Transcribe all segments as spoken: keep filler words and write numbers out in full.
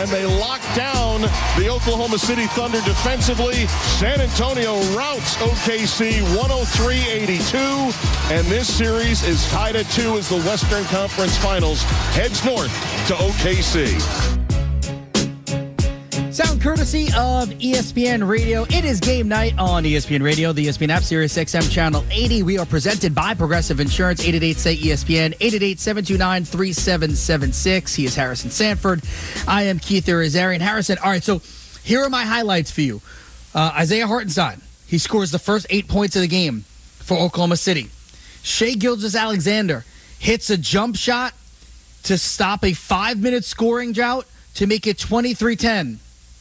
and they lock down the Oklahoma City Thunder defensively. San Antonio routs O K C one oh three eighty-two, and this series is tied at two as the Western Conference Finals heads north to O K C. Sound courtesy of E S P N Radio. It is game night on E S P N Radio, the E S P N app, Sirius X M Channel eighty. We are presented by Progressive Insurance, eight eight eight, say E S P N, eight eight eight, seven two nine, three seven seven six. He is Harrison Sanford. I am Keith Arizarian. Harrison, all right, so here are my highlights for you. Uh, Isaiah Hartenstein, he scores the first eight points of the game for Oklahoma City. Shai Gilgeous-Alexander hits a jump shot to stop a five-minute scoring drought to make it twenty-three ten.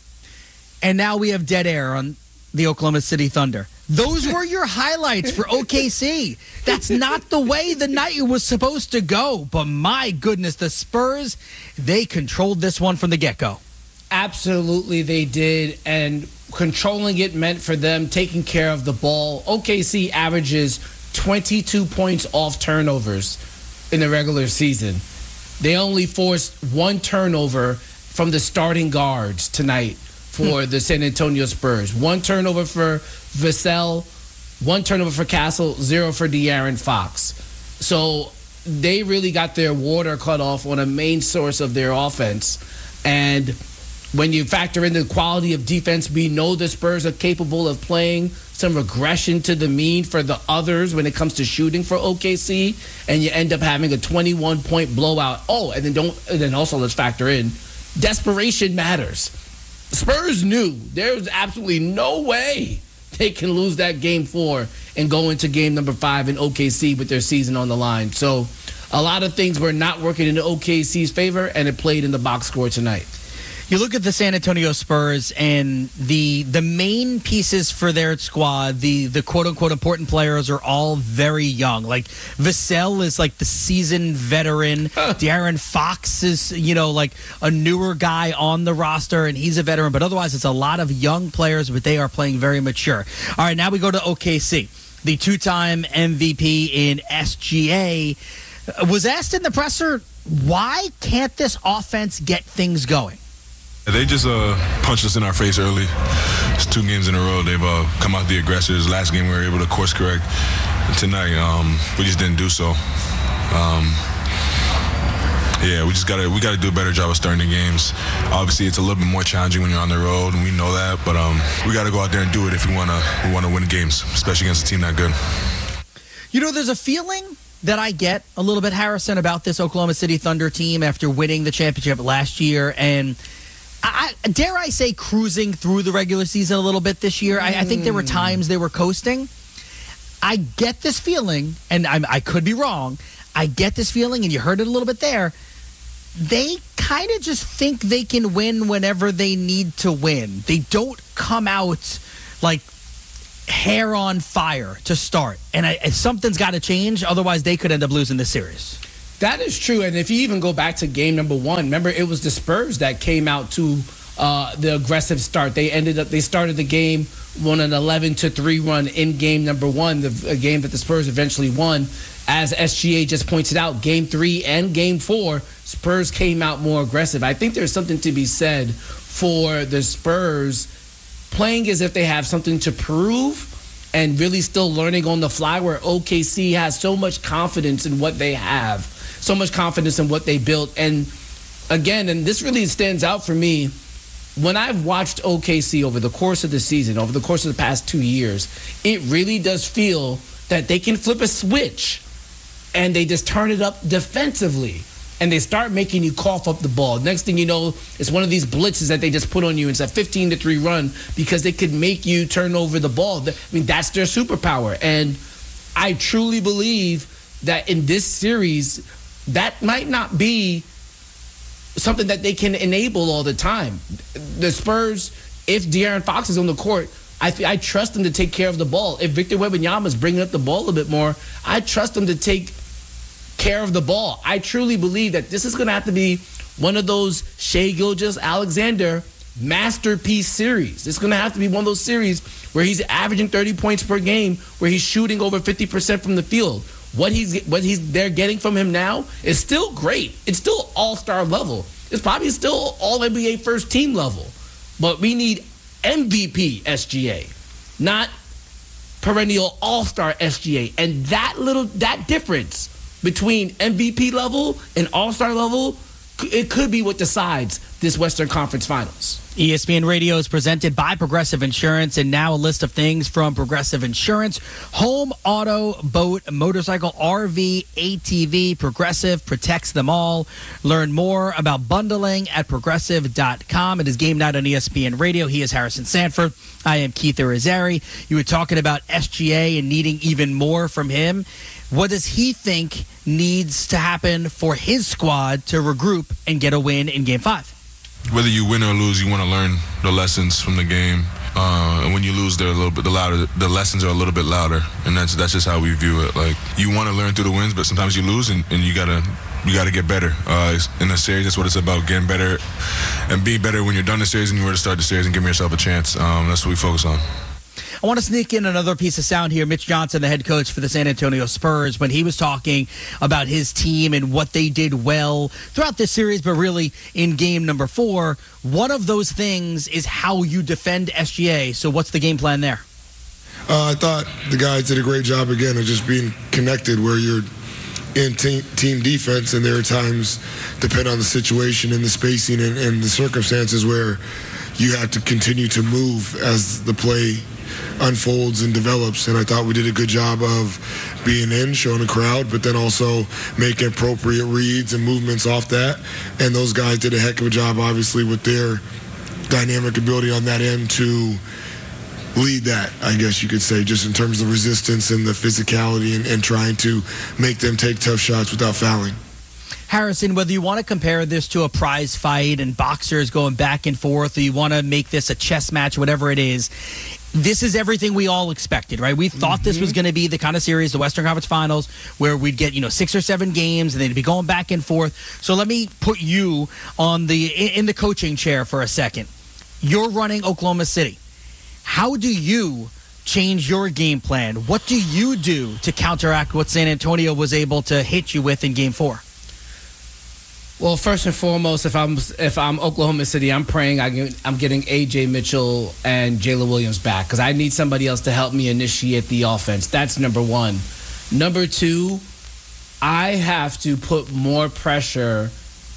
And now we have dead air on the Oklahoma City Thunder. Those were your highlights for O K C. That's not the way the night was supposed to go. But my goodness, the Spurs, they controlled this one from the get-go. Absolutely, they did. And controlling it meant for them taking care of the ball. O K C averages twenty-two points off turnovers in the regular season. They only forced one turnover from the starting guards tonight for the San Antonio Spurs. One turnover for Vassell, one turnover for Castle, zero for De'Aaron Fox. So they really got their water cut off on a main source of their offense. And when you factor in the quality of defense, we know the Spurs are capable of playing some regression to the mean for the others when it comes to shooting for O K C, and you end up having a twenty-one point blowout. Oh, and then don't and then also let's factor in desperation matters. Spurs knew there was absolutely no way they can lose that game four and go into game number five in O K C with their season on the line. So a lot of things were not working in O K C's favor, and it played in the box score tonight. You look at the San Antonio Spurs and the the main pieces for their squad, the the quote-unquote important players are all very young. Like Vassell is like the seasoned veteran. De'Aaron Fox is, you know, like a newer guy on the roster, and he's a veteran. But otherwise, it's a lot of young players, but they are playing very mature. All right, now we go to O K C. The two-time M V P in S G A was asked in the presser, why can't this offense get things going? They just uh, punched us in our face early. It's two games in a row. They've uh, come out the aggressors. Last game we were able to course correct. And tonight, um, we just didn't do so. Um, yeah, we just gotta we gotta do a better job of starting the games. Obviously, it's a little bit more challenging when you're on the road, and we know that. But um, we gotta go out there and do it if we wanna we wanna win games, especially against a team that good. You know, there's a feeling that I get a little bit, Harrison, about this Oklahoma City Thunder team after winning the championship last year and. I, dare I say cruising through the regular season a little bit this year. I, I think there were times they were coasting. I get this feeling, and I'm, I could be wrong. I get this feeling, and you heard it a little bit there. They kind of just think they can win whenever they need to win. They don't come out like hair on fire to start. And I, something's got to change. Otherwise, they could end up losing this series. That is true, and if you even go back to game number one, remember it was the Spurs that came out to uh, the aggressive start. They ended up they started the game on an eleven to three run in game number one, the a game that the Spurs eventually won. As S G A just pointed out, game three and game four, Spurs came out more aggressive. I think there's something to be said for the Spurs playing as if they have something to prove and really still learning on the fly, where O K C has so much confidence in what they have. So much confidence in what they built. And again, and this really stands out for me, when I've watched O K C over the course of the season, over the course of the past two years, it really does feel that they can flip a switch and they just turn it up defensively and they start making you cough up the ball. Next thing you know, it's one of these blitzes that they just put on you. It's a fifteen to three run because they could make you turn over the ball. I mean, that's their superpower. And I truly believe that in this series, that might not be something that they can enable all the time. The Spurs, if De'Aaron Fox is on the court, I I trust them to take care of the ball. If Victor Wembanyama is bringing up the ball a bit more, I trust them to take care of the ball. I truly believe that this is going to have to be one of those Shai Gilgeous-Alexander masterpiece series. It's going to have to be one of those series where he's averaging thirty points per game, where he's shooting over fifty percent from the field. What he's what he's they're getting from him now is still great. It's still all-star level. is probably still all N B A first team level. But we need M V P S G A, not perennial all-star S G A. And that little that difference between M V P level and all-star level, it could be what decides this Western Conference Finals. E S P N Radio is presented by Progressive Insurance, and now a list of things from Progressive Insurance: home, auto, boat, motorcycle, R V, A T V. Progressive protects them all. Learn more about bundling at progressive dot com. It is game night on E S P N Radio. He is Harrison Sanford. I am Keith Irizarry. You were talking about S G A and needing even more from him. What does he think needs to happen for his squad to regroup and get a win in Game five? Whether you win or lose, you want to learn the lessons from the game. Uh, and when you lose, they're a little bit the louder. The lessons are a little bit louder, and that's that's just how we view it. Like, you want to learn through the wins, but sometimes you lose, and, and you gotta you gotta get better. Uh, in a series, that's what it's about: getting better and be better when you're done the series and you were to start the series, and giving yourself a chance. Um, that's what we focus on. I want to sneak in another piece of sound here. Mitch Johnson, the head coach for the San Antonio Spurs, when he was talking about his team and what they did well throughout this series, but really in game number four, one of those things is how you defend S G A. So what's the game plan there? Uh, I thought the guys did a great job, again, of just being connected where you're in team, team defense, and there are times, depending on the situation and the spacing and, and the circumstances, where you have to continue to move as the play unfolds and develops. And I thought we did a good job of being in, showing the crowd, but then also making appropriate reads and movements off that. And those guys did a heck of a job, obviously, with their dynamic ability on that end to lead that, I guess you could say, just in terms of the resistance and the physicality and, and trying to make them take tough shots without fouling. Harrison, whether you want to compare this to a prize fight and boxers going back and forth, or you want to make this a chess match, whatever it is, this is everything we all expected, right? We thought mm-hmm. this was going to be the kind of series, the Western Conference Finals, where we'd get, you know, six or seven games and they'd be going back and forth. So let me put you on the in the coaching chair for a second. You're running Oklahoma City. How do you change your game plan? What do you do to counteract what San Antonio was able to hit you with in Game Four? Well, first and foremost, if I'm if I'm Oklahoma City, I'm praying I get, I'm getting A J Mitchell and Jalen Williams back, because I need somebody else to help me initiate the offense. That's number one. Number two, I have to put more pressure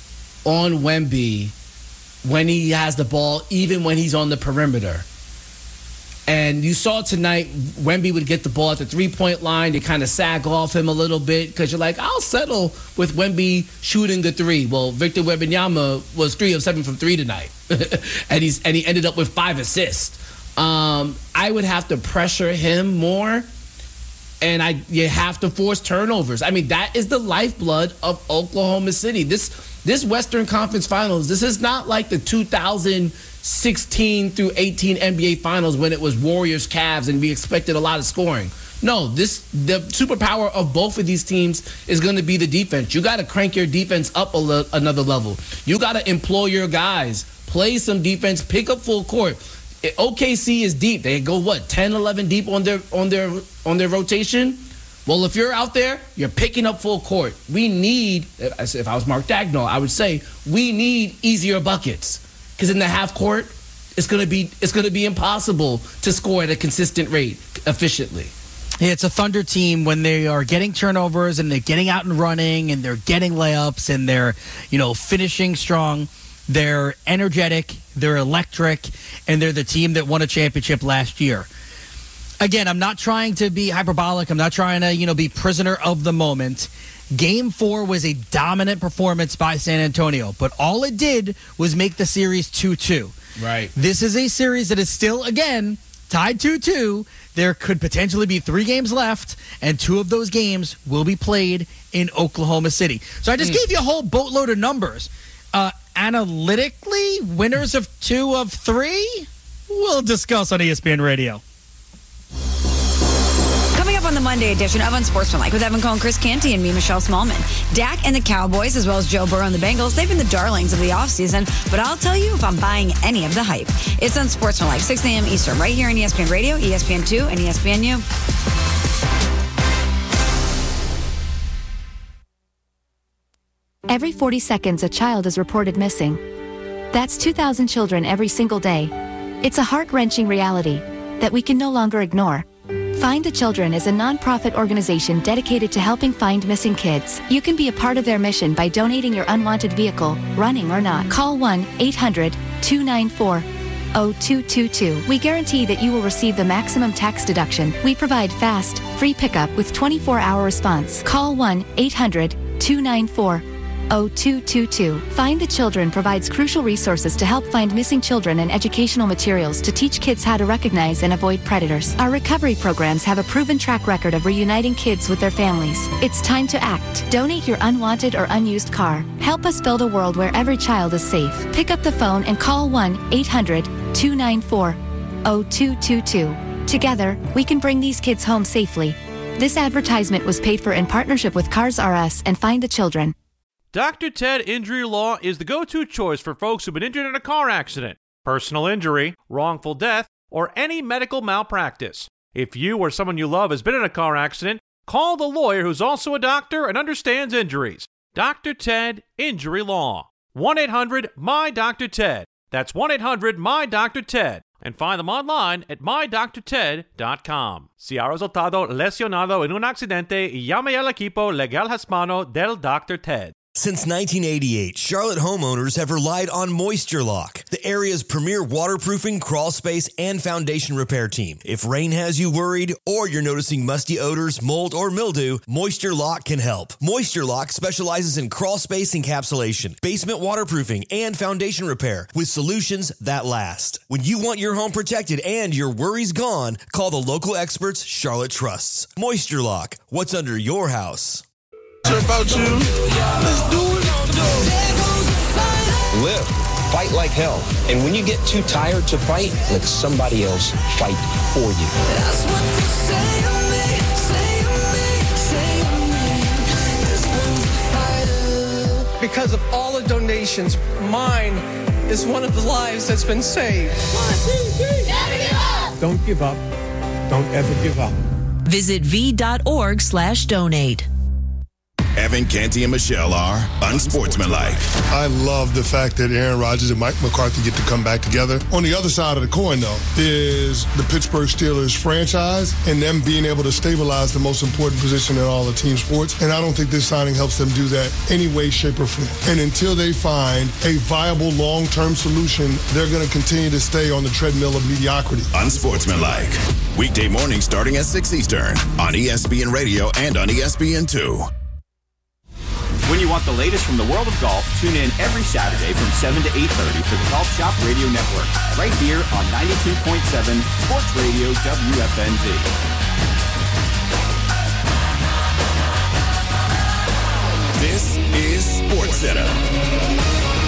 on Wemby when he has the ball, even when he's on the perimeter. And you saw tonight, Wemby would get the ball at the three-point line. You kind of sag off him a little bit because you're like, I'll settle with Wemby shooting the three. Well, Victor Wembanyama was three of seven from three tonight, and he's and he ended up with five assists. Um, I would have to pressure him more, and I you have to force turnovers. I mean, that is the lifeblood of Oklahoma City. This this Western Conference Finals, this is not like the two thousand sixteen through eighteen N B A Finals when it was Warriors Cavs and we expected a lot of scoring. No, this the superpower of both of these teams is going to be the defense. You got to crank your defense up a le- another level. You got to employ your guys, play some defense, pick up full court. O K C is deep. They go what ten, eleven deep on their on their on their rotation. Well, if you're out there, you're picking up full court. We need, if I was Mark Dagnall, I would say we need easier buckets. Because in the half court, it's gonna be it's gonna be impossible to score at a consistent rate efficiently. Yeah, it's a Thunder team when they are getting turnovers and they're getting out and running and they're getting layups and they're, you know, finishing strong. They're energetic, they're electric, and they're the team that won a championship last year. Again, I'm not trying to be hyperbolic. I'm not trying to, you know, be prisoner of the moment. Game four was a dominant performance by San Antonio, but all it did was make the series two two. Right. This is a series that is still, again, tied two two. There could potentially be three games left, and two of those games will be played in Oklahoma City. So I just mm. gave you a whole boatload of numbers. Uh, analytically, winners of two of three? We'll discuss on E S P N Radio. Coming up on the Monday edition of Unsportsmanlike with Evan Cohen, Chris Canty, and me, Michelle Smallman. Dak and the Cowboys, as well as Joe Burrow and the Bengals, they've been the darlings of the offseason, but I'll tell you if I'm buying any of the hype. It's Unsportsmanlike, six a.m. Eastern, right here on E S P N Radio, E S P N two, and E S P N U. Every forty seconds, a child is reported missing. That's two thousand children every single day. It's a heart-wrenching reality that we can no longer ignore. Find the Children is a non-profit organization dedicated to helping find missing kids. You can be a part of their mission by donating your unwanted vehicle, running or not. Call one eight hundred two nine four zero two two two. We guarantee that you will receive the maximum tax deduction. We provide fast, free pickup with twenty-four hour response. Call one eight hundred two nine four zero two two two. Find the Children provides crucial resources to help find missing children and educational materials to teach kids how to recognize and avoid predators. Our recovery programs have a proven track record of reuniting kids with their families. It's time to act. Donate your unwanted or unused car. Help us build a world where every child is safe. Pick up the phone and call one eight hundred two nine four zero two two two. Together, we can bring these kids home safely. This advertisement was paid for in partnership with Cars R Us and Find the Children. Doctor Ted Injury Law is the go-to choice for folks who've been injured in a car accident, personal injury, wrongful death, or any medical malpractice. If you or someone you love has been in a car accident, call the lawyer who's also a doctor and understands injuries. Doctor Ted Injury Law. one eight hundred M Y D R Ted. That's one eight hundred M Y D R Ted. And find them online at my doctor ted dot com. Si ha resultado lesionado en un accidente, llame al equipo legal hispano del Doctor Ted. Since nineteen eighty-eight, Charlotte homeowners have relied on Moisture Lock, the area's premier waterproofing, crawl space, and foundation repair team. If rain has you worried or you're noticing musty odors, mold, or mildew, Moisture Lock can help. Moisture Lock specializes in crawl space encapsulation, basement waterproofing, and foundation repair with solutions that last. When you want your home protected and your worries gone, call the local experts Charlotte trusts. Moisture Lock, what's under your house? About you. Let's do it. Live. Fight like hell. And when you get too tired to fight, let somebody else fight for you. That's what you say to me, say to me, say to me. Because of all the donations, mine is one of the lives that's been saved. One, two, three. Never give up. Don't give up. Don't ever give up. Visit v.org slash donate. Evan Canty and Michelle are unsportsmanlike. I love the fact that Aaron Rodgers and Mike McCarthy get to come back together. On the other side of the coin, though, is the Pittsburgh Steelers franchise and them being able to stabilize the most important position in all of team sports. And I don't think this signing helps them do that any way, shape, or form. And until they find a viable long-term solution, they're going to continue to stay on the treadmill of mediocrity. Unsportsmanlike. Weekday morning starting at six Eastern on E S P N Radio and on E S P N two. When you want the latest from the world of golf, tune in every Saturday from seven to eight thirty for the Golf Shop Radio Network, right here on ninety-two point seven Sports Radio W F N Z. This is SportsCenter.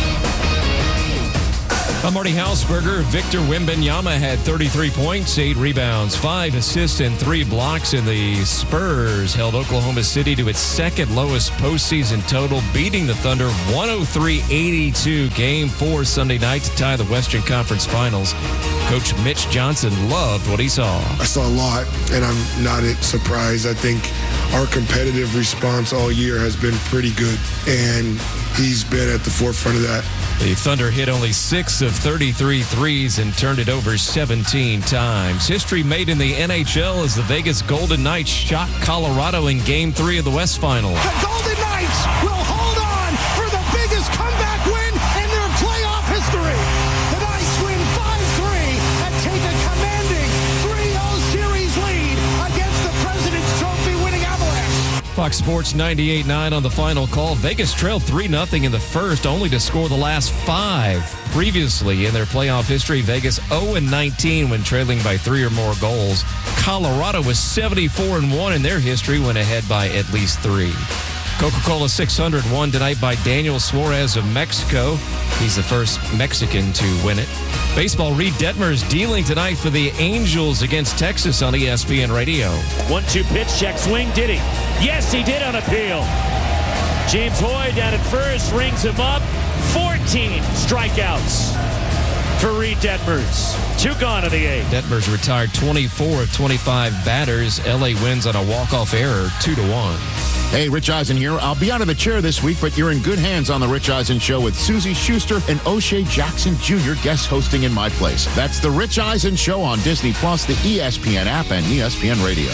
I'm Marty Hausberger. Victor Wembanyama had thirty-three points, eight rebounds, five assists, and three blocks, and the Spurs held Oklahoma City to its second lowest postseason total, beating the Thunder one oh three eighty-two game four Sunday night to tie the Western Conference Finals. Coach Mitch Johnson loved what he saw. I saw a lot, and I'm not surprised. I think our competitive response all year has been pretty good, and he's been at the forefront of that. The Thunder hit only six of thirty-three threes and turned it over seventeen times. History made in the N H L as the Vegas Golden Knights shocked Colorado in Game three of the West Final. The Golden Knights will hold on for the biggest comeback win in their playoff history. The Knights win five three and take a commanding three oh series lead against the President's Trophy winning Avalanche. Fox Sports ninety-eight nine on the final call. Vegas trailed three nothing in the first, only to score the last five. Previously in their playoff history, Vegas oh and nineteen when trailing by three or more goals. Colorado was seventy-four and one in their history when ahead by at least three. Coca-Cola six hundred won tonight by Daniel Suarez of Mexico. He's the first Mexican to win it. Baseball, Reed Detmers dealing tonight for the Angels against Texas on E S P N Radio. one two pitch check swing. Did he? Yes, he did on appeal. James Hoy down at first rings him up. fourteen strikeouts for Reed Detmers. Two gone in the eighth. Detmers retired twenty-four of twenty-five batters. L A wins on a walk-off error, two to one. Hey, Rich Eisen here. I'll be out of the chair this week, but you're in good hands on The Rich Eisen Show with Susie Schuster and O'Shea Jackson Junior guest hosting in my place. That's The Rich Eisen Show on Disney Plus, the E S P N app, and E S P N Radio.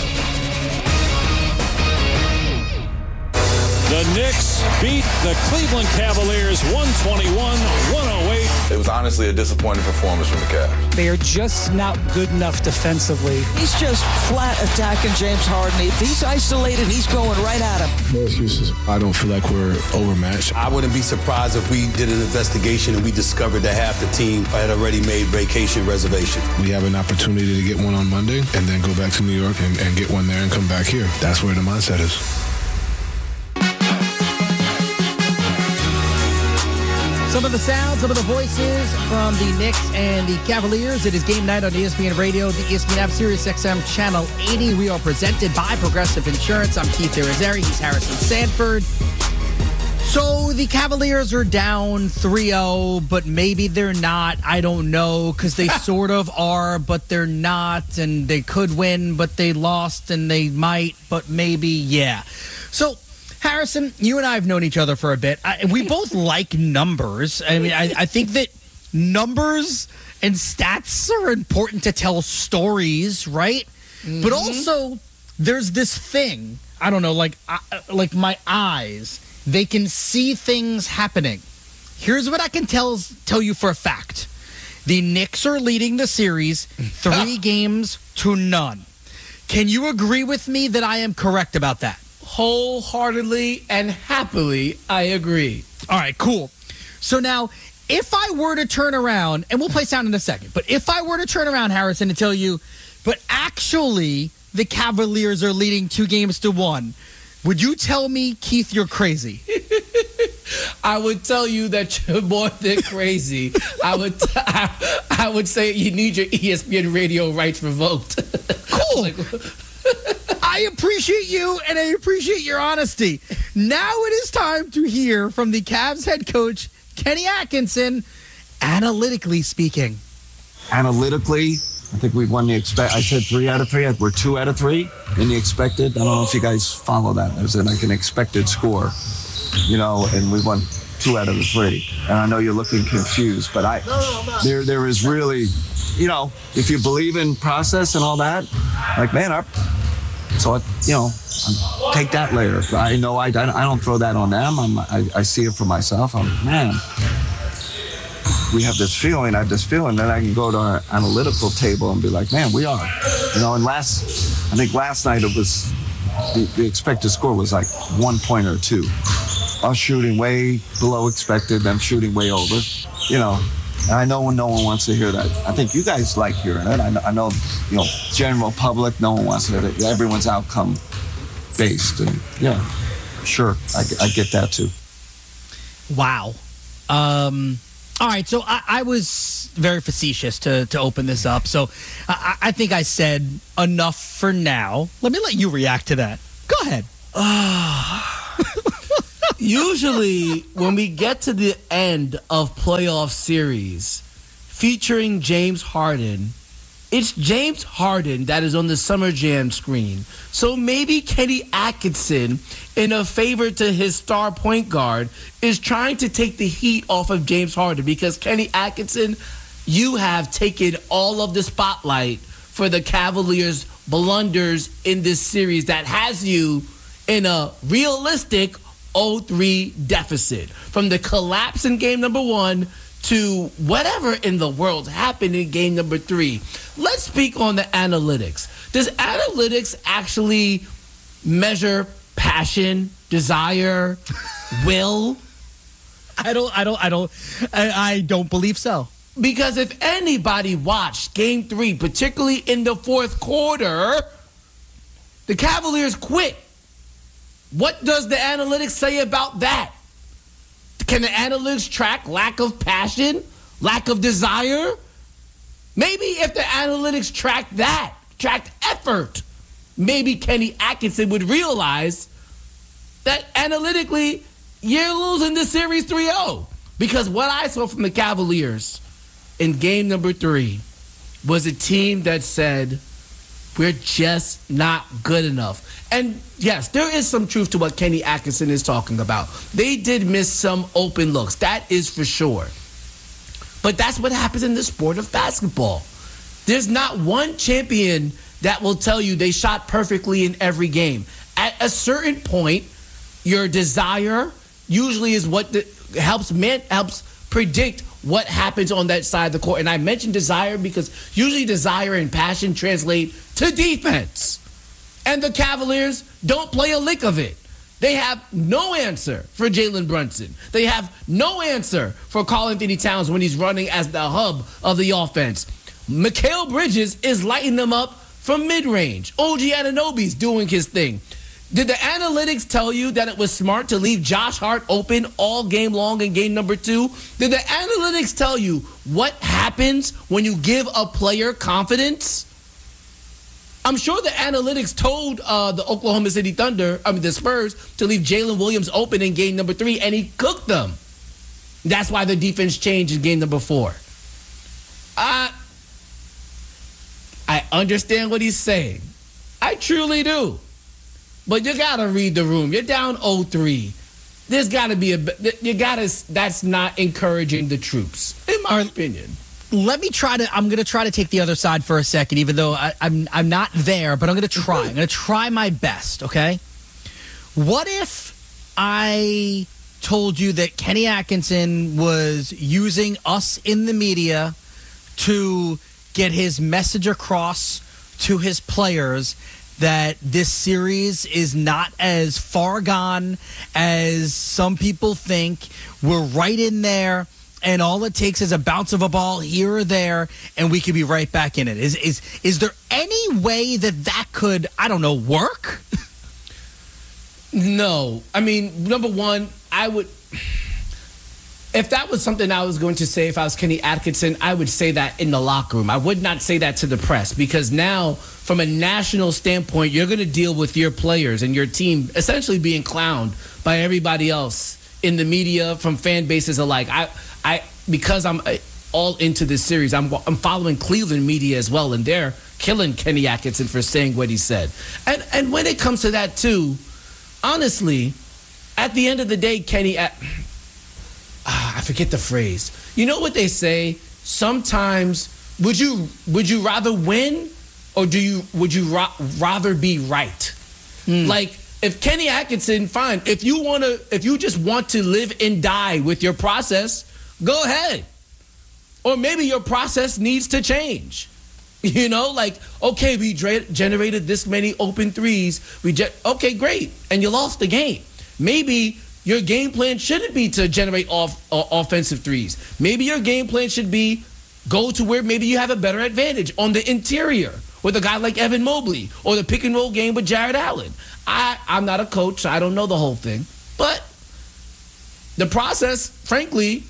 The Knicks beat the Cleveland Cavaliers one twenty-one one oh eight. It was honestly a disappointing performance from the Cavs. They are just not good enough defensively. He's just flat attacking James Harden. If he's isolated, he's going right at him. No excuses. I don't feel like we're overmatched. I wouldn't be surprised if we did an investigation and we discovered that half the team had already made vacation reservations. We have an opportunity to get one on Monday and then go back to New York and, and get one there and come back here. That's where the mindset is. Some of the sounds, some of the voices from the Knicks and the Cavaliers. It is game night on E S P N Radio, the E S P N app, Sirius X M Channel eighty. We are presented by Progressive Insurance. I'm Keith Irizarry. He's Harrison Sanford. So the Cavaliers are down three oh, but maybe they're not. I don't know, because they sort of are, but they're not. And they could win, but they lost, and they might, but maybe, yeah. So, Harrison, you and I have known each other for a bit. I, we both like numbers. I mean, I, I think that numbers and stats are important to tell stories, right? Mm-hmm. But also, there's this thing. I don't know, like, uh, like my eyes. They can see things happening. Here's what I can tell tell you for a fact: the Knicks are leading the series three games to none. Can you agree with me that I am correct about that? Wholeheartedly and happily, I agree. All right, cool. So now, if I were to turn around, and we'll play sound in a second, but if I were to turn around, Harrison, and tell you, but actually the Cavaliers are leading two games to one, would you tell me, Keith, you're crazy? I would tell you that you're more than crazy. I would t- I, I would say you need your E S P N radio rights revoked. Cool. Like, I appreciate you, and I appreciate your honesty. Now it is time to hear from the Cavs head coach, Kenny Atkinson, analytically speaking. Analytically, I think we won the expect. I said three out of three. We're two out of three in the expected. I don't know if you guys follow that. There's like an expected score, you know, and we won two out of the three. And I know you're looking confused, but I there there is really, you know, if you believe in process and all that, like man, our. So, you know, take that layer. I know I, I don't throw that on them. I'm, I, I see it for myself. I'm, man, we have this feeling, I have this feeling. Then I can go to our analytical table and be like, man, we are. You know, and last, I think last night it was, the, the expected score was like one point or two. Us shooting way below expected, them shooting way over, you know. And I know no one wants to hear that. I think you guys like hearing it. I know, I know, you know, general public, no one wants to hear it. Everyone's outcome based. And, yeah, sure, I, I get that too. Wow. Um, all right, so I, I was very facetious to, to open this up. So I, I think I said enough for now. Let me let you react to that. Go ahead. Usually, when we get to the end of playoff series featuring James Harden, it's James Harden that is on the Summer Jam screen. So maybe Kenny Atkinson, in a favor to his star point guard, is trying to take the heat off of James Harden, because Kenny Atkinson, you have taken all of the spotlight for the Cavaliers' blunders in this series that has you in a realistic oh three deficit. From the collapse in game number one to whatever in the world happened in game number three. Let's speak on the analytics. Does analytics actually measure passion, desire, will? I don't, I don't, I don't, I, I don't believe so. Because if anybody watched game three, particularly in the fourth quarter, the Cavaliers quit. What does the analytics say about that? Can the analytics track lack of passion, lack of desire? Maybe if the analytics tracked that, tracked effort, maybe Kenny Atkinson would realize that analytically you're losing this series three oh. Because what I saw from the Cavaliers in game number three was a team that said, We're just not good enough. And yes, there is some truth to what Kenny Atkinson is talking about. They did miss some open looks. That is for sure. But that's what happens in the sport of basketball. There's not one champion that will tell you they shot perfectly in every game. At a certain point, your desire usually is what the, helps man, helps predict what happens on that side of the court. And I mentioned desire because usually desire and passion translate to defense. And the Cavaliers don't play a lick of it. They have no answer for Jalen Brunson. They have no answer for Karl-Anthony Towns when he's running as the hub of the offense. Mikal Bridges is lighting them up from mid-range. O G Anunoby's doing his thing. Did the analytics tell you that it was smart to leave Josh Hart open all game long in game number two? Did the analytics tell you what happens when you give a player confidence? I'm sure the analytics told uh, the Oklahoma City Thunder, I mean the Spurs, to leave Jalen Williams open in game number three, and he cooked them. That's why the defense changed in game number four. I, I understand what he's saying. I truly do. But you got to read the room. You're down oh three. There's got to be a, you got to, that's not encouraging the troops, in my opinion. Let me try to, I'm going to try to take the other side for a second, even though I, I'm I'm not there, but I'm going to try. I'm going to try my best, okay? What if I told you that Kenny Atkinson was using us in the media to get his message across to his players that this series is not as far gone as some people think? We're right in there, and all it takes is a bounce of a ball here or there, and we could be right back in it. Is is is there any way that that could, I don't know, work? No. I mean, number one, I would, if that was something I was going to say if I was Kenny Atkinson, I would say that in the locker room. I would not say that to the press, because now, from a national standpoint, you're going to deal with your players and your team essentially being clowned by everybody else in the media, from fan bases alike. I, I, because I'm all into this series, I'm, I'm following Cleveland media as well, and they're killing Kenny Atkinson for saying what he said. And and when it comes to that too, honestly, at the end of the day, Kenny, at, ah, I forget the phrase. You know what they say? Sometimes, would you would you rather win, or do you would you ra- rather be right? Mm. Like, if Kenny Atkinson, fine. If you want to, if you just want to live and die with your process, go ahead. Or maybe your process needs to change. You know, like, okay, we dra- generated this many open threes. We ge- okay, great, and you lost the game. Maybe your game plan shouldn't be to generate off uh, offensive threes. Maybe your game plan should be go to where maybe you have a better advantage on the interior with a guy like Evan Mobley, or the pick and roll game with Jared Allen. I, I'm not a coach, so I don't know the whole thing. But the process, frankly,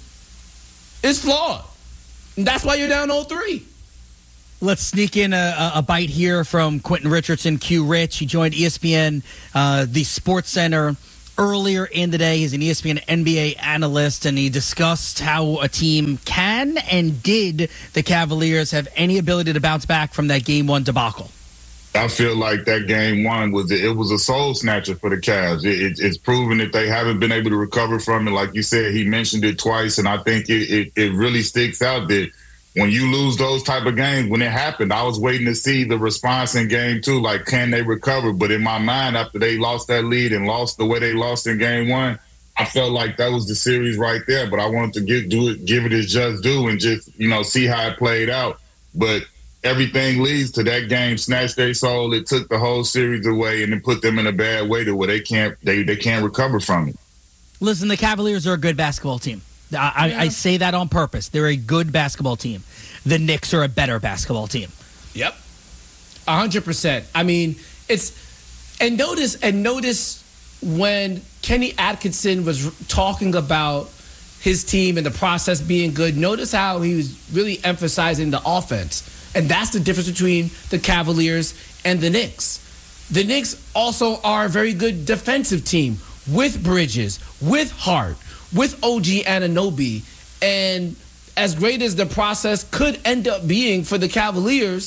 is flawed. And that's why you're down oh three. Let's sneak in a, a bite here from Quentin Richardson, Q Rich. He joined E S P N, uh, the Sports Center, earlier in the day. He's an E S P N N B A analyst, and he discussed how a team can and did the Cavaliers have any ability to bounce back from that game one debacle. I feel like that game one was it was a soul snatcher for the Cavs. It, it, it's proven that they haven't been able to recover from it. Like you said, he mentioned it twice, and I think it, it, it really sticks out that when you lose those type of games, when it happened, I was waiting to see the response in game two, like, can they recover? But in my mind, after they lost that lead and lost the way they lost in game one, I felt like that was the series right there. But I wanted to give, do it, give it its just due and just, you know, see how it played out. But everything leads to that game snatched their soul. It took the whole series away and then put them in a bad way to where they can't they, they can't recover from it. Listen, the Cavaliers are a good basketball team. I, yeah. I, I say that on purpose. They're a good basketball team. The Knicks are a better basketball team. Yep. A hundred percent. I mean, it's, and notice, and notice when Kenny Atkinson was talking about his team and the process being good, notice how he was really emphasizing the offense. And that's the difference between the Cavaliers and the Knicks. The Knicks also are a very good defensive team with Bridges, with Hart, with O G Anunoby. And as great as the process could end up being for the Cavaliers,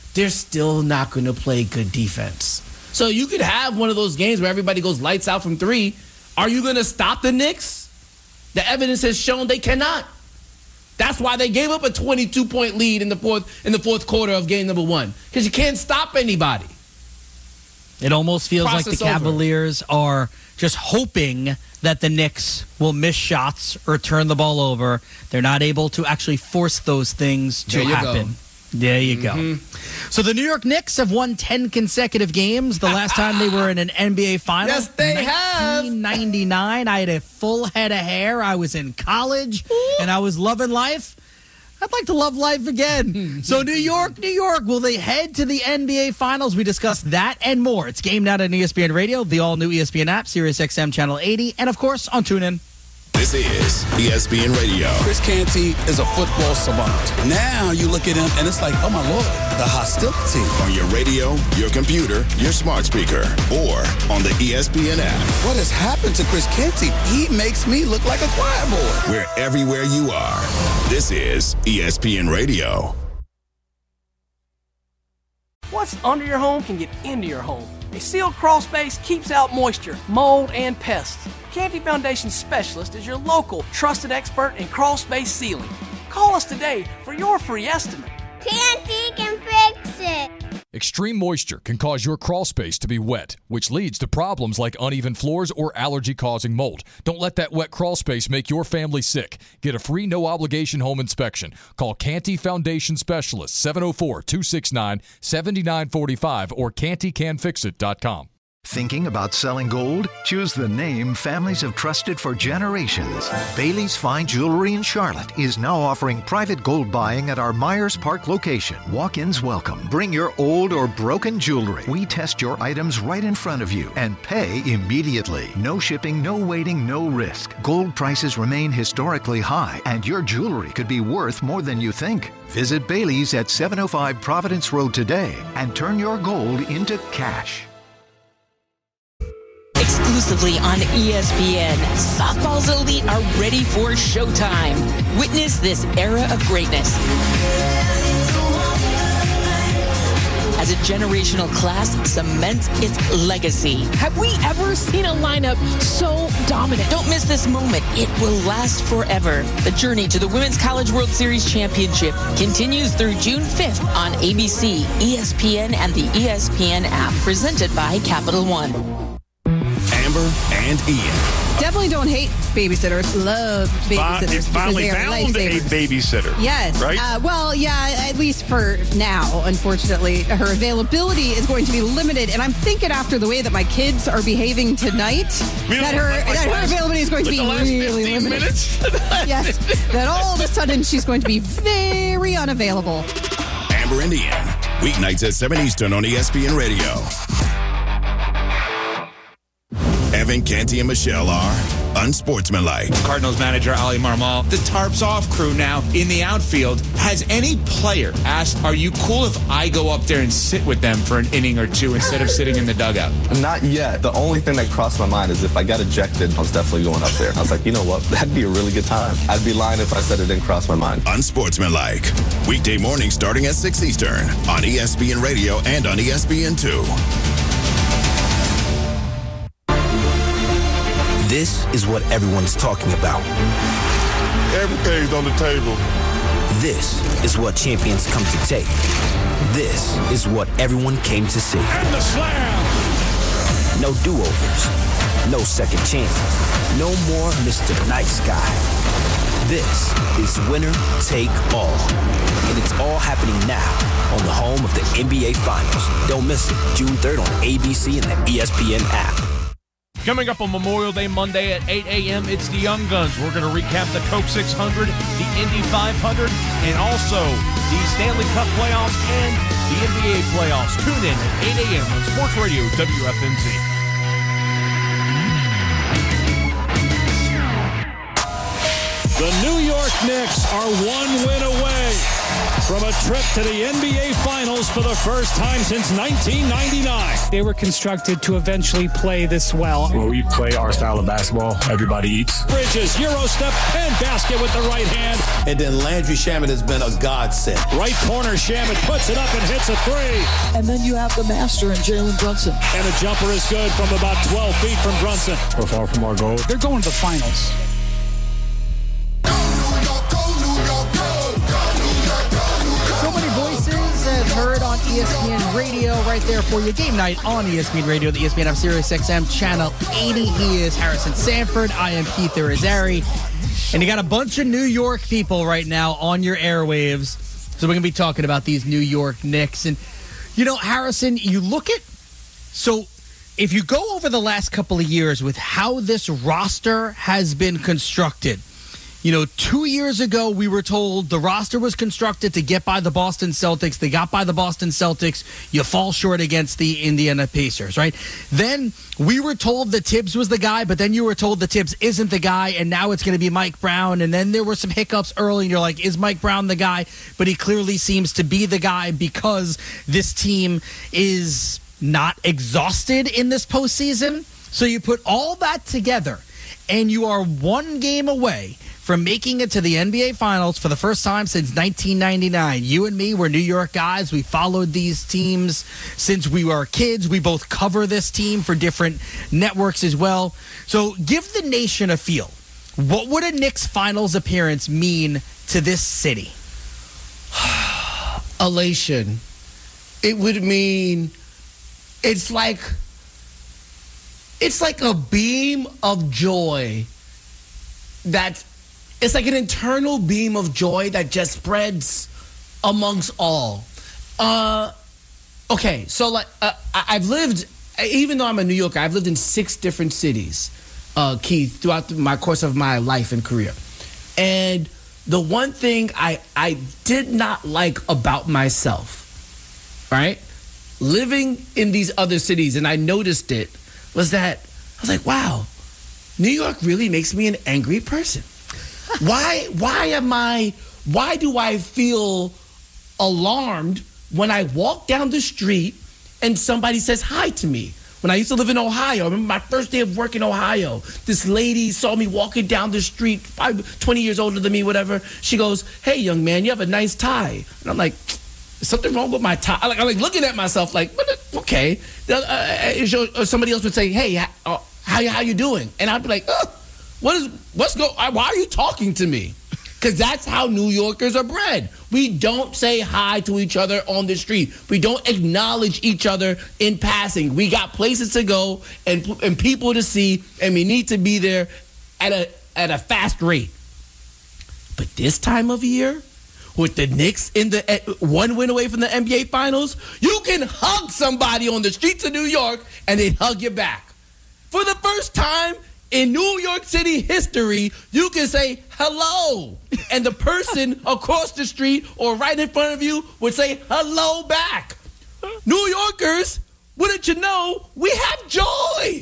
they're still not going to play good defense. So you could have one of those games where everybody goes lights out from three. Are you going to stop the Knicks? The evidence has shown they cannot. That's why they gave up a twenty-two point lead in the fourth in the fourth quarter of game number one, because you can't stop anybody. It almost feels Process like the Cavaliers over. are just hoping that the Knicks will miss shots or turn the ball over. They're not able to actually force those things to there you happen. Go. There you mm-hmm. go. So the New York Knicks have won ten consecutive games. The last time they were in an N B A final. Yes, they have. nineteen ninety-nine. I had a full head of hair. I was in college, and I was loving life. I'd like to love life again. So New York, New York, will they head to the N B A Finals? We discussed that and more. It's Game Night on E S P N Radio, the all-new E S P N app, Sirius X M Channel eighty, and, of course, on TuneIn. This is E S P N Radio. Chris Canty is a football savant. Now you look at him, and it's like, oh, my Lord, the hostility. On your radio, your computer, your smart speaker, or on the E S P N app. What has happened to Chris Canty? He makes me look like a choir boy. We're everywhere you are. This is E S P N Radio. What's under your home can get into your home. A sealed crawl space keeps out moisture, mold, and pests. Canty Foundation Specialist is your local trusted expert in crawl space sealing. Call us today for your free estimate. Canty can fix it. Extreme moisture can cause your crawl space to be wet, which leads to problems like uneven floors or allergy-causing mold. Don't let that wet crawl space make your family sick. Get a free no-obligation home inspection. Call Canty Foundation Specialist, seven oh four, two six nine, seven nine four five or canty can fix it dot com. Thinking about selling gold? Choose the name families have trusted for generations. Bailey's Fine Jewelry in Charlotte is now offering private gold buying at our Myers Park location. Walk-ins welcome. Bring your old or broken jewelry. We test your items right in front of you and pay immediately. No shipping, no waiting, no risk. Gold prices remain historically high, and your jewelry could be worth more than you think. Visit Bailey's at seven oh five Providence Road today and turn your gold into cash. Exclusively on E S P N, softball's elite are ready for showtime. Witness this era of greatness as a generational class cements its legacy. Have we ever seen a lineup so dominant? Don't miss this moment. It will last forever. The journey to the Women's College World Series Championship continues through June fifth on A B C, E S P N, and the E S P N app, presented by Capital One. Amber and Ian. Definitely don't hate babysitters. Love babysitters. It's finally found a babysitter. Yes. Right? Uh, well, yeah, at least for now, unfortunately. Her availability is going to be limited. And I'm thinking after the way that my kids are behaving tonight, really? that her like, like that her last, availability is going like to be really limited. Minutes? Yes. That all of a sudden she's going to be very unavailable. Amber and Ian. Weeknights at seven Eastern on E S P N Radio. Evan, Canty, and Michelle are unsportsmanlike. Cardinals manager Ali Marmol, the tarps off crew now in the outfield. Has any player asked, are you cool if I go up there and sit with them for an inning or two instead of sitting in the dugout? Not yet. The only thing that crossed my mind is if I got ejected, I was definitely going up there. I was like, you know what? That'd be a really good time. I'd be lying if I said it didn't cross my mind. Unsportsmanlike. Weekday morning starting at six Eastern on E S P N Radio and on E S P N two. This is what everyone's talking about. Everything's on the table. This is what champions come to take. This is what everyone came to see. And the slam! No do-overs. No second chances. No more Mister Nice Guy. This is winner take all. And it's all happening now on the home of the N B A Finals. Don't miss it. June third on A B C and the E S P N app. Coming up on Memorial Day Monday at eight a.m., it's the Young Guns. We're going to recap the Coke six hundred, the Indy five hundred, and also the Stanley Cup playoffs and the N B A playoffs. Tune in at eight a.m. on Sports Radio W F N Z. The New York Knicks are one win away from a trip to the N B A Finals for the first time since nineteen ninety-nine. They were constructed to eventually play this well. When we play our style of basketball, everybody eats. Bridges, Euro step, and basket with the right hand. And then Landry Shamet has been a godsend. Right corner, Shamet puts it up and hits a three. And then you have the master in Jalen Brunson. And the jumper is good from about twelve feet from Brunson. We're far from our goal. They're going to the finals. So many voices as heard on E S P N Radio right there for you. Game night on E S P N Radio, the E S P N app, Sirius X M, Channel eighty. He is Harrison Sanford. I am Keith Irizarry. And you got a bunch of New York people right now on your airwaves. So we're going to be talking about these New York Knicks. And, you know, Harrison, you look at... So if you go over the last couple of years with how this roster has been constructed, you know, two years ago, we were told the roster was constructed to get by the Boston Celtics. They got by the Boston Celtics. You fall short against the Indiana Pacers, right? Then we were told that Tibbs was the guy, but then you were told that Tibbs isn't the guy, and now it's going to be Mike Brown. And then there were some hiccups early, and you're like, is Mike Brown the guy? But he clearly seems to be the guy because this team is not exhausted in this postseason. So you put all that together, and you are one game away from making it to the N B A Finals for the first time since nineteen ninety-nine. You and me were New York guys. We followed these teams since we were kids. We both cover this team for different networks as well. So give the nation a feel. What would a Knicks Finals appearance mean to this city? Elation. It would mean it's like it's like a beam of joy that it's like an internal beam of joy that just spreads amongst all. Uh, okay, so like uh, I've lived, even though I'm a New Yorker, I've lived in six different cities, uh, Keith, throughout my course of my life and career. And the one thing I I did not like about myself, right, living in these other cities, and I noticed it, was that I was like, wow, New York really makes me an angry person. Why why am I why do I feel alarmed when I walk down the street and somebody says hi to me? When I used to live in Ohio, I remember my first day of work in Ohio, this lady saw me walking down the street, probably twenty years older than me, whatever. She goes, "Hey, young man, you have a nice tie." And I'm like, is something wrong with my tie? I'm like, I'm like looking at myself like, okay. Uh, somebody else would say, "Hey, how, how, how you doing?" And I'd be like, oh. What is, what's go, why are you talking to me? Because that's how New Yorkers are bred. We don't say hi to each other on the street. We don't acknowledge each other in passing. We got places to go and, and people to see, and we need to be there at a, at a fast rate. But this time of year, with the Knicks in the one win away from the N B A Finals, you can hug somebody on the streets of New York and they hug you back. For the first time in New York City history, you can say hello, and the person across the street or right in front of you would say hello back. New Yorkers, wouldn't you know, we have joy.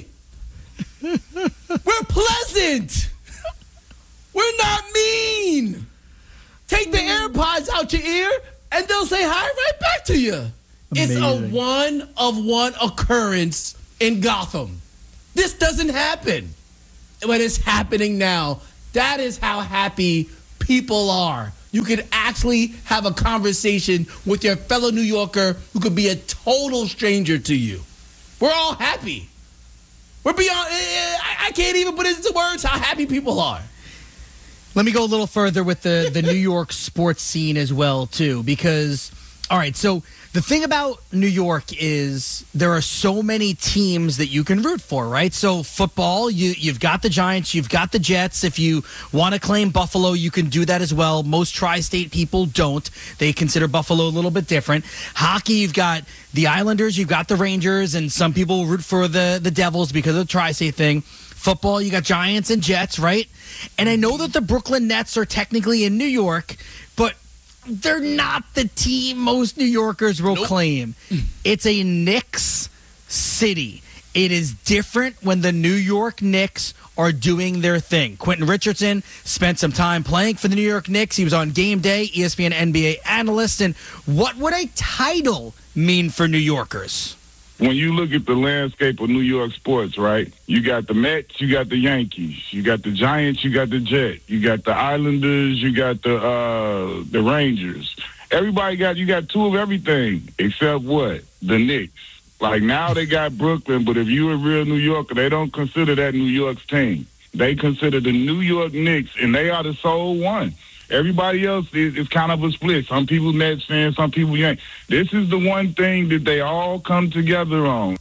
We're pleasant. We're not mean. Take the AirPods out your ear, and they'll say hi right back to you. Amazing. It's a one-of-one occurrence in Gotham. This doesn't happen. But it's happening now. That is how happy people are. You could actually have a conversation with your fellow New Yorker who could be a total stranger to you. We're all happy. We're beyond, I can't even put it into words how happy people are. Let me go a little further with the, the New York sports scene as well, too, because, all right, so the thing about New York is there are so many teams that you can root for, right? So football, you, you've got the Giants, you've got the Jets. If you want to claim Buffalo, you can do that as well. Most tri-state people don't. They consider Buffalo a little bit different. Hockey, you've got the Islanders, you've got the Rangers, and some people root for the, the Devils because of the tri-state thing. Football, you got Giants and Jets, right? And I know that the Brooklyn Nets are technically in New York, but they're not the team most New Yorkers will nope. claim. It's a Knicks city. It is different when the New York Knicks are doing their thing. Quentin Richardson spent some time playing for the New York Knicks. He was on Game Day, E S P N N B A analyst. And what would a title mean for New Yorkers? When you look at the landscape of New York sports, right, you got the Mets, you got the Yankees, you got the Giants, you got the Jets, you got the Islanders, you got the uh, the Rangers. Everybody got, you got two of everything except what? The Knicks. Like now they got Brooklyn, but if you're a real New Yorker, they don't consider that New York's team. They consider the New York Knicks, and they are the sole one. Everybody else is, is kind of a split. Some people Nets fans, some people Yankees. This is the one thing that they all come together on.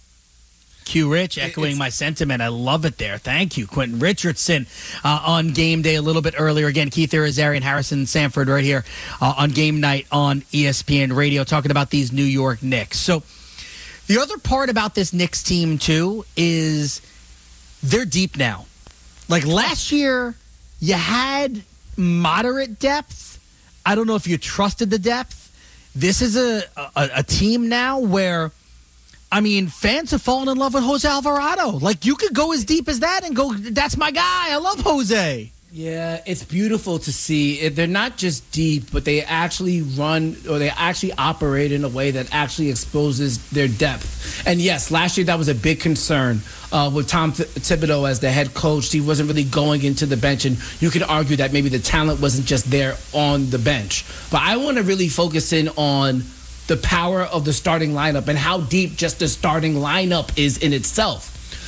Q Rich echoing it's, my sentiment. I love it there. Thank you, Quentin Richardson, uh, on Game Day a little bit earlier. Again, Keith Irizarry, Harrison Sanford right here uh, on Game Night on E S P N Radio talking about these New York Knicks. So the other part about this Knicks team, too, is they're deep now. Like last year, you had moderate depth. I don't know if you trusted the depth. This is a, a, a team now where, I mean, fans have fallen in love with Jose Alvarado. Like, you could go as deep as that and go, that's my guy. I love Jose. Yeah, it's beautiful to see. They're not just deep, but they actually run or they actually operate in a way that actually exposes their depth. And yes, last year that was a big concern uh, with Tom Th- Thibodeau as the head coach. He wasn't really going into the bench, and you could argue that maybe the talent wasn't just there on the bench. But I want to really focus in on the power of the starting lineup and how deep just the starting lineup is in itself.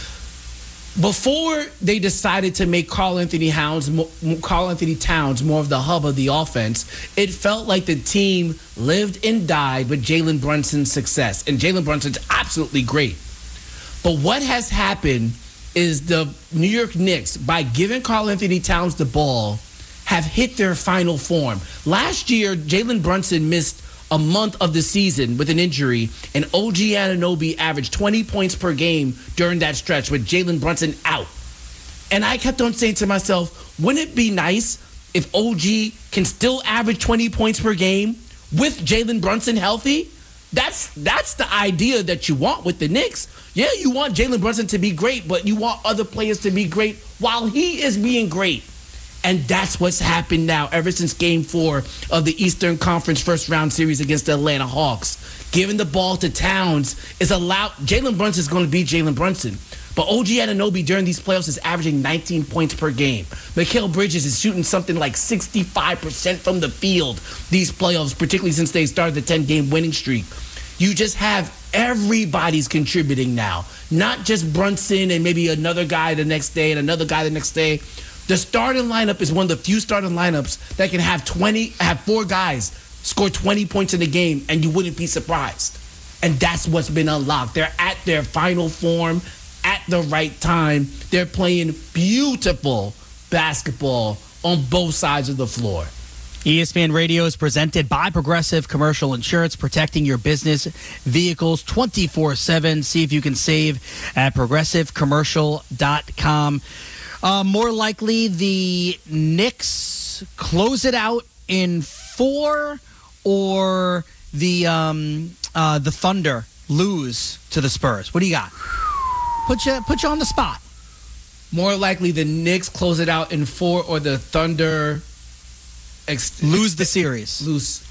Before they decided to make Karl Anthony Towns, Karl Anthony Towns more of the hub of the offense, it felt like the team lived and died with Jalen Brunson's success. And Jalen Brunson's absolutely great. But what has happened is the New York Knicks, by giving Karl Anthony Towns the ball, have hit their final form. Last year, Jalen Brunson missed a month of the season with an injury, and O G Anunoby averaged twenty points per game during that stretch with Jalen Brunson out. And I kept on saying to myself, wouldn't it be nice if O G can still average twenty points per game with Jalen Brunson healthy? That's that's the idea that you want with the Knicks. Yeah, you want Jalen Brunson to be great, but you want other players to be great while he is being great. And that's what's happened now ever since Game four of the Eastern Conference first round series against the Atlanta Hawks. Giving the ball to Towns is allowed. Jalen Brunson is going to be Jalen Brunson. But O G Anunoby during these playoffs is averaging nineteen points per game. Mikal Bridges is shooting something like sixty-five percent from the field these playoffs, particularly since they started the ten-game winning streak. You just have everybody's contributing now. Not just Brunson and maybe another guy the next day and another guy the next day. The starting lineup is one of the few starting lineups that can have twenty, have four guys score twenty points in a game, and you wouldn't be surprised. And that's what's been unlocked. They're at their final form at the right time. They're playing beautiful basketball on both sides of the floor. E S P N Radio is presented by Progressive Commercial Insurance, protecting your business vehicles twenty-four seven. See if you can save at progressive commercial dot com. Uh, more likely, the Knicks close it out in four, or the um, uh, the Thunder lose to the Spurs. What do you got? Put you put you on the spot. More likely, the Knicks close it out in four, or the Thunder ex- lose the series. Lose.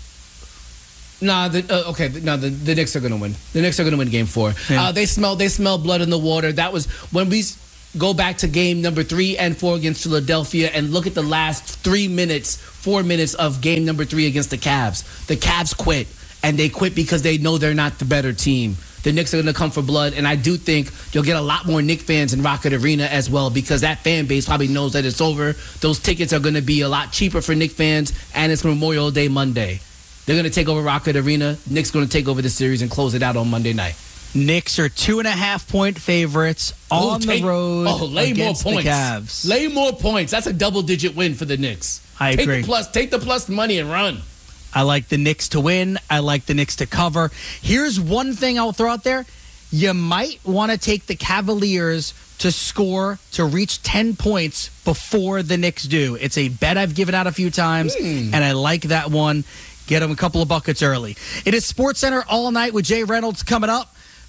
Nah, the, uh, okay, no, the, the Knicks are going to win. The Knicks are going to win Game Four. Yeah. Uh, they smell they smell blood in the water. That was when we go back to game number three and four against Philadelphia and look at the last three minutes, four minutes of game number three against the Cavs. The Cavs quit, and they quit because they know they're not the better team. The Knicks are going to come for blood, and I do think you'll get a lot more Knicks fans in Rocket Arena as well, because that fan base probably knows that it's over. Those tickets are going to be a lot cheaper for Knicks fans, and it's Memorial Day Monday. They're going to take over Rocket Arena. Knicks going to take over the series and close it out on Monday night. Knicks are two and a half point favorites on oh, take, the road oh, lay against more points. the Cavs. Lay more points. That's a double-digit win for the Knicks. I take agree. The plus, take the plus money and run. I like the Knicks to win. I like the Knicks to cover. Here's one thing I'll throw out there. You might want to take the Cavaliers to score, to reach ten points before the Knicks do. It's a bet I've given out a few times, mm. and I like that one. Get them a couple of buckets early. It is SportsCenter all night with Jay Reynolds coming up.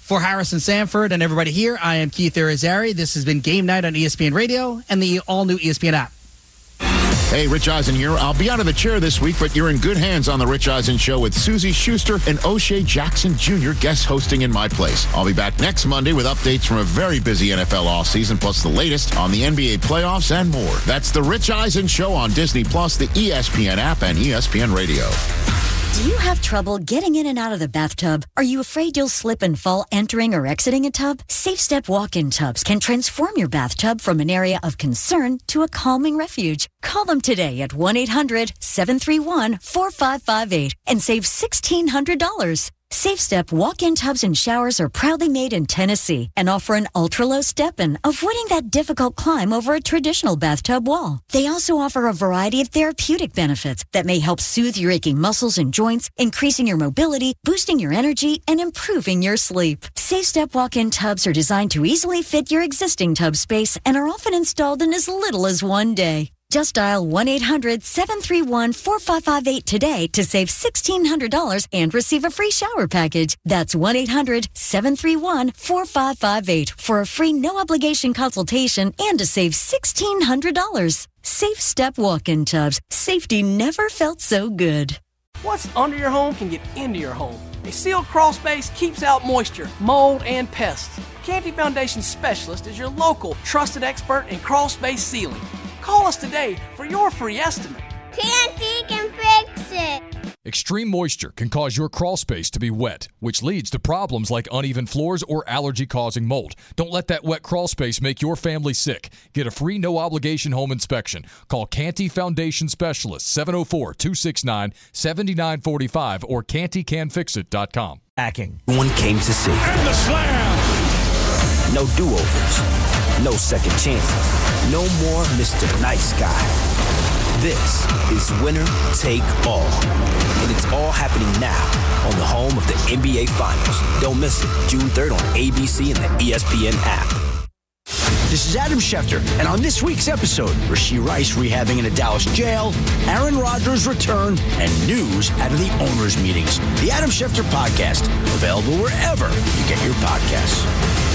For Harrison Sanford and everybody here, I am Keith Irizarry. This has been Game Night on E S P N Radio and the all-new E S P N app. Hey, Rich Eisen here. I'll be out of the chair this week, but you're in good hands on The Rich Eisen Show with Susie Schuster and O'Shea Jackson Junior guest hosting in my place. I'll be back next Monday with updates from a very busy N F L offseason, plus the latest on the N B A playoffs and more. That's The Rich Eisen Show on Disney Plus, the E S P N app, and E S P N Radio. Do you have trouble getting in and out of the bathtub? Are you afraid you'll slip and fall entering or exiting a tub? Safe Step walk-in tubs can transform your bathtub from an area of concern to a calming refuge. Call them today at one eight hundred seven three one four five five eight and save sixteen hundred dollars. Safe Step walk-in tubs and showers are proudly made in Tennessee and offer an ultra-low step-in, avoiding that difficult climb over a traditional bathtub wall. They also offer a variety of therapeutic benefits that may help soothe your aching muscles and joints, increasing your mobility, boosting your energy, and improving your sleep. Safe Step walk-in tubs are designed to easily fit your existing tub space and are often installed in as little as one day. Just dial one eight hundred seven three one four five five eight today to save sixteen hundred dollars and receive a free shower package. That's one eight hundred seven three one four five five eight for a free no-obligation consultation and to save sixteen hundred dollars. Safe Step walk-in tubs. Safety never felt so good. What's under your home can get into your home. A sealed crawl space keeps out moisture, mold, and pests. Canty Foundation Specialist is your local trusted expert in crawl space sealing. Call us today for your free estimate. Canty can fix it. Extreme moisture can cause your crawl space to be wet, which leads to problems like uneven floors or allergy-causing mold. Don't let that wet crawl space make your family sick. Get a free no-obligation home inspection. Call Canty Foundation Specialist, seven oh four, two six nine, seven nine four five or canty can fix it dot com. Hacking. One came to see. And the slam! No do-overs. No second chances. No more Mister Nice Guy. This is Winner Take All. And it's all happening now on the home of the N B A Finals. Don't miss it. June third on A B C and the E S P N app. This is Adam Schefter, and on this week's episode, Rashee Rice rehabbing in a Dallas jail, Aaron Rodgers' return, and news out of the owners' meetings. The Adam Schefter Podcast, available wherever you get your podcasts.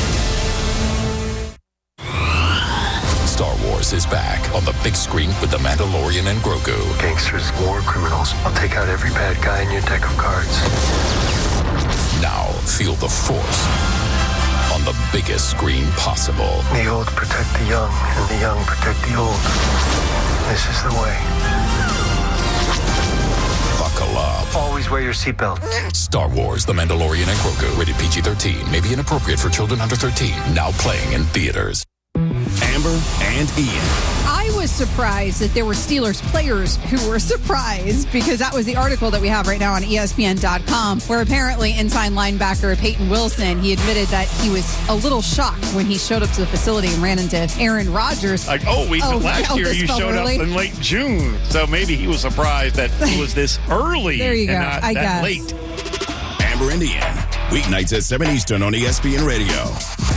Star Wars is back on the big screen with The Mandalorian and Grogu. Gangsters, war criminals. I'll take out every bad guy in your deck of cards. Now feel the Force on the biggest screen possible. The old protect the young, and the young protect the old. This is the way. Buckle up. Always wear your seatbelt. Star Wars, The Mandalorian and Grogu. Rated P G thirteen. May be inappropriate for children under thirteen. Now playing in theaters. Amber and Ian. I was surprised that there were Steelers players who were surprised because that was the article that we have right now on E S P N dot com where apparently inside linebacker Peyton Wilson, he admitted that he was a little shocked when he showed up to the facility and ran into Aaron Rodgers. Like, oh, wait, oh last oh, year you showed early. up in late June. So maybe he was surprised that he was this early there you and go. not I that guess. late. Amber and Ian. Weeknights at seven Eastern on E S P N Radio.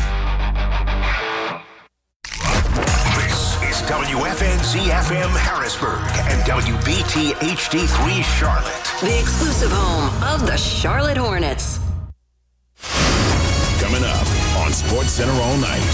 W F N Z F M Harrisburg and W B T H D three Charlotte. The exclusive home of the Charlotte Hornets. Coming up on Sports Center all night.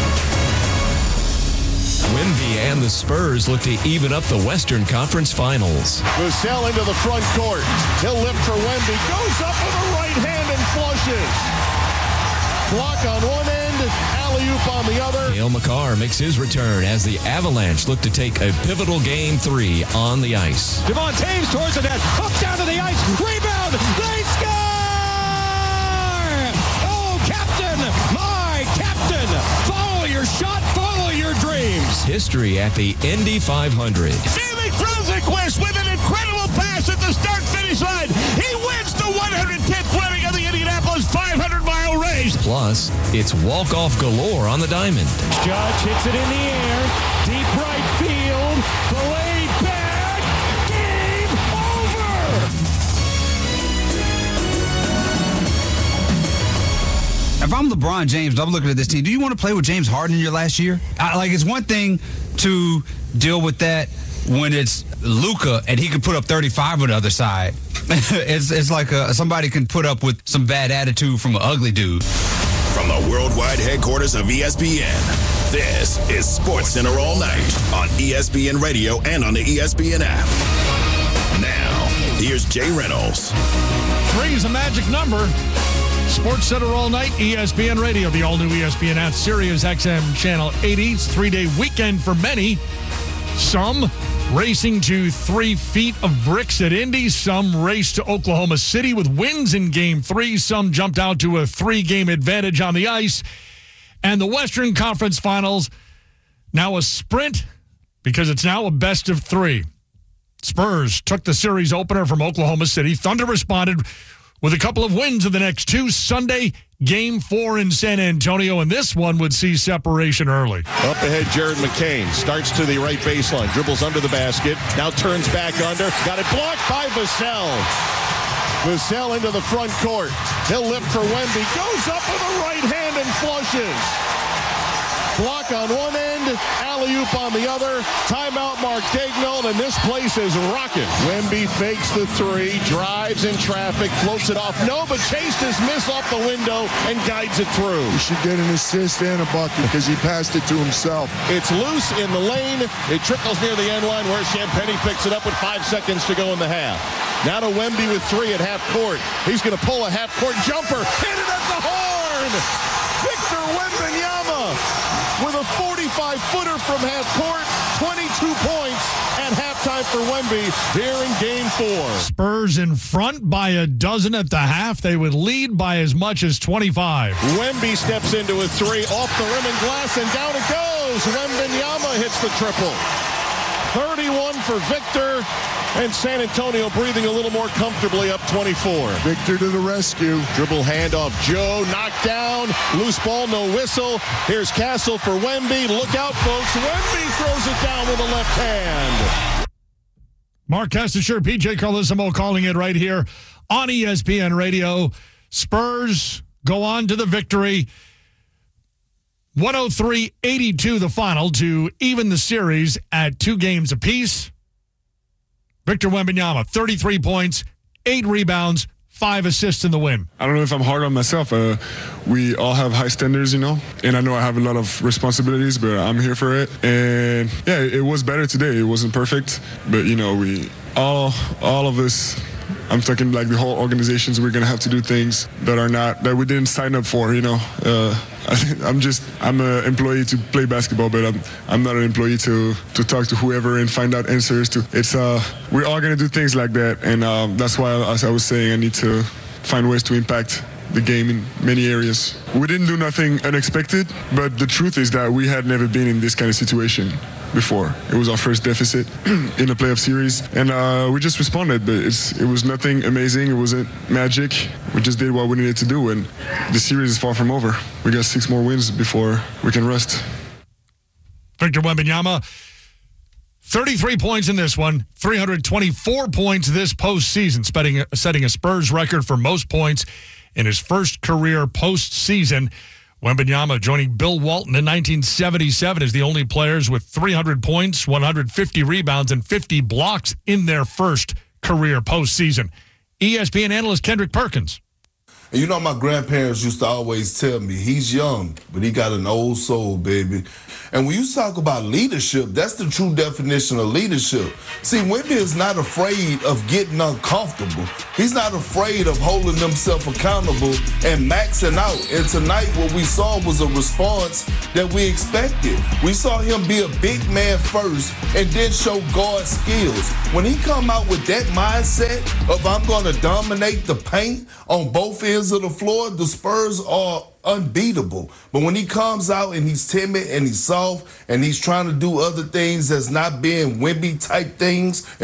Wemby and the Spurs look to even up the Western Conference Finals. Vassell into the front court. He'll lift for Wemby. Goes up with a right hand and flushes. Block on one end, alley-oop on the other. Cale Makar makes his return as the Avalanche look to take a pivotal game three on the ice. Devon Taves towards the net, up down to the ice, rebound, they score! Oh, Captain, my Captain, follow your shot, follow your dreams. History at the Indy five hundred. Felix Rosenqvist with an incredible pass at the start-finish line. He wins the one hundred tenth running of the Indianapolis five hundred mile race. Plus, it's walk-off galore on the diamond. Judge hits it in the air, deep right field, delayed back, game over! If I'm LeBron James, I'm looking at this team. Do you want to play with James Harden in your last year? I, like, it's one thing to deal with that when it's Luka and he can put up thirty-five on the other side. it's it's like a, somebody can put up with some bad attitude from an ugly dude. From the worldwide headquarters of E S P N, this is Sports Center All Night on E S P N Radio and on the E S P N app. Now, here's Jay Reynolds. Three is a magic number. Sports Center All Night, E S P N Radio, the all-new E S P N app, Sirius X M Channel eighty. It's a three-day weekend for many. Some racing to three feet of bricks at Indy. Some raced to Oklahoma City with wins in Game three. Some jumped out to a three-game advantage on the ice. And the Western Conference Finals, now a sprint because it's now a best of three. Spurs took the series opener from Oklahoma City. Thunder responded with a couple of wins in the next two. Sunday, Game four in San Antonio, and this one would see separation early. Up ahead, Jared McCain starts to the right baseline, dribbles under the basket, now turns back under. Got it blocked by Vassell. Vassell into the front court. He'll lift for Wemby. Goes up with a right hand and flushes. Block on one end, alley-oop on the other. Timeout, Mark Daigneault, and this place is rocking. Wemby fakes the three, drives in traffic, floats it off. No, but chased his miss off the window and guides it through. He should get an assist and a bucket because he passed it to himself. It's loose in the lane. It trickles near the end line where Champagnie picks it up with five seconds to go in the half. Now to Wemby with three at half court. He's going to pull a half-court jumper. Hit it at the horn! Victor Wembanyama with a forty-five footer from half court, twenty-two points at halftime for Wemby here in Game four. Spurs in front by a dozen at the half. They would lead by as much as twenty-five. Wemby steps into a three, off the rim and glass, and down it goes. Wembanyama hits the triple. thirty-one for Victor, and San Antonio breathing a little more comfortably up twenty-four. Victor to the rescue. Dribble handoff. Joe knocked down. Loose ball, no whistle. Here's Castle for Wemby. Look out, folks. Wemby throws it down with a left hand. Mark Castasher, P J Carlissimo calling it right here on E S P N Radio. Spurs go on to the victory. one oh three eighty-two the final to even the series at two games apiece. Victor Wembanyama, thirty-three points, eight rebounds, five assists in the win. I don't know if I'm hard on myself. Uh, we all have high standards, you know, and I know I have a lot of responsibilities, but I'm here for it. And yeah, it was better today. It wasn't perfect, but you know, we all, all of us, I'm talking like the whole organizations, we're going to have to do things that are not, that we didn't sign up for, you know. Uh, I, I'm just, I'm an employee to play basketball, but I'm I'm not an employee to, to talk to whoever and find out answers to. It's, uh, we're all going to do things like that, and um, that's why, as I was saying, I need to find ways to impact the game in many areas. We didn't do nothing unexpected, but the truth is that we had never been in this kind of situation before. It was our first deficit in a playoff series, and uh, we just responded, but it's, it was nothing amazing. It wasn't magic. We just did what we needed to do, and the series is far from over. We got six more wins before we can rest. Victor Wembanyama, thirty-three points in this one, three hundred twenty-four points this postseason, setting, setting a Spurs record for most points in his first career postseason. Wembanyama joining Bill Walton in nineteen seventy-seven as the only players with three hundred points, one hundred fifty rebounds, and fifty blocks in their first career postseason. E S P N analyst Kendrick Perkins. You know, my grandparents used to always tell me, he's young, but he got an old soul, baby. And when you talk about leadership, that's the true definition of leadership. See, Wemby is not afraid of getting uncomfortable. He's not afraid of holding himself accountable and maxing out. And tonight, what we saw was a response that we expected. We saw him be a big man first and then show guard skills. When he come out with that mindset of I'm going to dominate the paint on both ends of the floor, the Spurs are unbeatable. But when he comes out and he's timid and he's soft and he's trying to do other things that's not being Wemby type things,